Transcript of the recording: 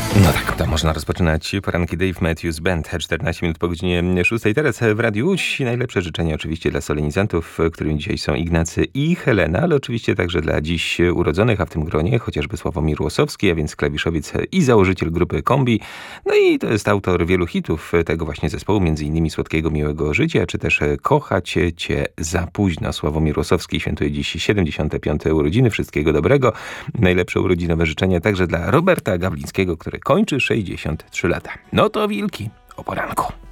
No tak, to można rozpoczynać poranki Dave Matthews Band, 14 minut po godzinie 6. Teraz w Radiu Łódź najlepsze życzenia oczywiście dla solenizantów, którymi dzisiaj są Ignacy i Helena, ale oczywiście także dla dziś urodzonych, a w tym gronie chociażby Sławomir Łosowski, a więc klawiszowiec i założyciel grupy Kombi. No i to jest autor wielu hitów tego właśnie zespołu, m.in. Słodkiego Miłego Życia, czy też Kochać Cię za późno. Sławomir Łosowski świętuje dziś 75. urodziny. Wszystkiego dobrego. Najlepsze urodzinowe życzenia także dla Roberta Gawlińskiego, który kończy 63 lata. No to wilki o poranku.